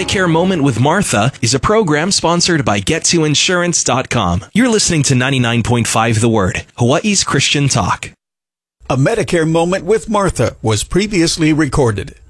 Medicare Moment with Martha is a program sponsored by GetToInsurance.com. You're listening to 99.5 The Word, Hawaii's Christian talk. A Medicare Moment with Martha was previously recorded.